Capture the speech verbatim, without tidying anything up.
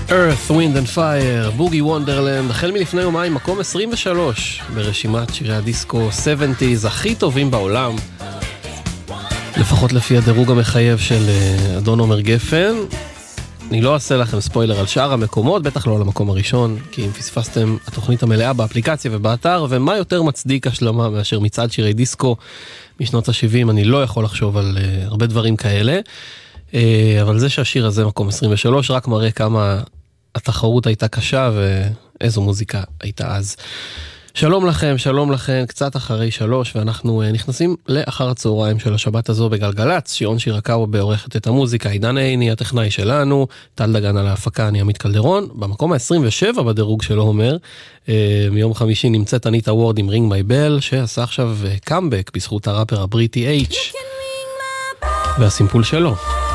Earth, Wind and Fire, בוגי וונדרלנד, החל מלפני יומיים מקום עשרים ושלוש ברשימת שירי הדיסקו שבעים הכי טובים בעולם, לפחות לפי הדירוג המחייב של אדון עומר גפן. אני לא אעשה לכם ספוילר על שאר המקומות, בטח לא על המקום הראשון, כי אם פספסתם התוכנית המלאה באפליקציה ובאתר, ומה יותר מצדיק השלמה מאשר מצעד שירי דיסקו משנות ה-שבעים, אני לא יכול לחשוב על uh, הרבה דברים כאלה, uh, אבל זה שהשיר הזה מקום עשרים ושלוש רק מראה כמה התחרות הייתה קשה ואיזו מוזיקה הייתה אז. שלום לכם, שלום לכם, קצת אחרי שלוש, ואנחנו uh, נכנסים לאחר הצהריים של השבת הזו בגלגלץ. שירון שירקאו בעורכת את המוזיקה, עידן עיני הטכנאי שלנו, טל דגן על ההפקה, אני עמית קלדרון. במקום ה-עשרים ושבע בדירוג שלו אומר, uh, מיום חמישי נמצאת אניטה וורד עם רינג מי בל, שעשה עכשיו קאמבק בזכות הראפר הבריטי H והסימפול שלו.